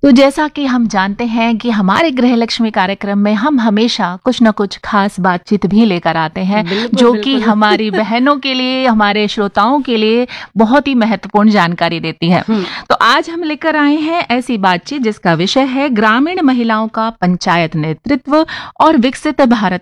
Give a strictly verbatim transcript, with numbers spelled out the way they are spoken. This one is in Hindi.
तो जैसा कि हम जानते हैं कि हमारे गृह लक्ष्मी कार्यक्रम में हम हमेशा कुछ न कुछ खास बातचीत भी लेकर आते हैं, बिल्कुल, जो कि बिल्कुल। हमारी बहनों के लिए, हमारे श्रोताओं के लिए बहुत ही महत्वपूर्ण जानकारी देती है। हुँ। तो आज हम लेकर आए हैं ऐसी बातचीत जिसका विषय है ग्रामीण महिलाओं का पंचायत नेतृत्व और विकसित भारत